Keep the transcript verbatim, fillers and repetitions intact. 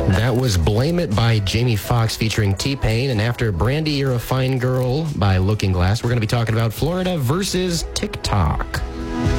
That was Blame It by Jamie Foxx featuring T-Pain. And after Brandy, You're a Fine Girl by Looking Glass, we're going to be talking about Florida versus TikTok.